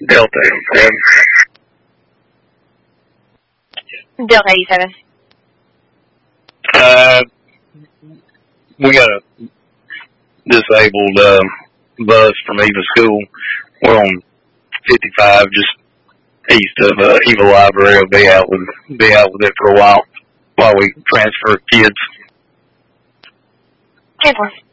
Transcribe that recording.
Delta 87. Delta 87. We got a disabled bus from Eva School. We're on 55, just east of Eva Library. I'll be out with it for a while we transfer kids. 10-4.